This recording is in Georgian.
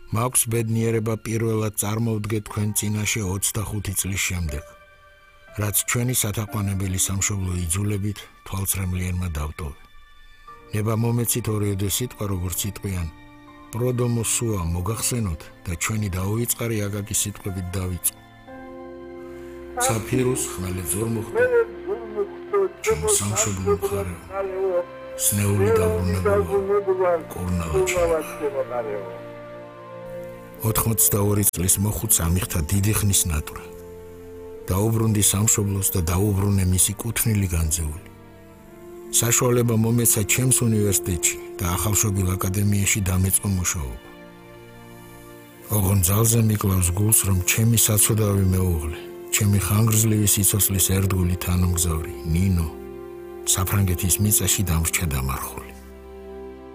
მაქვს ბედნიერება პირველად წარმოვდგეთ თქვენ წინაშე 25 წლის შემდეგ, რაც ჩვენი სათაყვანებელი სამშობლო იძულებით თვალწრემლიანმა დავტოვე. ნება მომეცით ორიოდე სიტყვა როგორც სიტყვიან პროდომო სუა მოგახსენოთ და ჩვენი დაუვიწყარი აკაკი სიტყვებით დავიწყო. საფირუს ხმელეთ ზურ მოხდა ჩემო სამშობლო მხარეო, სნეული დაბრუნებულა კორნალაჩევა. 82 წლის მოხუც ამიხთა დიდი ხნის ნატვრა. დაუბრუნდი სამშობლოს და დაუბრუნე მისი კუთვნილი განძეული. საშუალება მომეცა ჩემს უნივერსიტეტში და ახალშობილ აკადემიაში დამეწყო მუშაობა. ოღონ ძალზე მიკლავს გულს, რომ ჩემი საცოდავი მეუღლე, ჩემი ხანგრძლივი სიცოცხლის ერთგული თანამგზავრი ნინო საფრანგეთის მიწაში დამრჩა დამარხული.